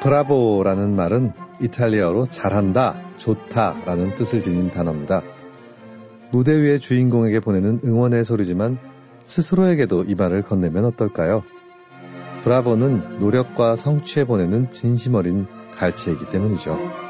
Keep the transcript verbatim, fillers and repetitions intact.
브라보라는 말은 이탈리아어로 잘한다, 좋다라는 뜻을 지닌 단어입니다. 무대 위의 주인공에게 보내는 응원의 소리지만 스스로에게도 이 말을 건네면 어떨까요? 브라보는 노력과 성취에 보내는 진심 어린 갈채이기 때문이죠.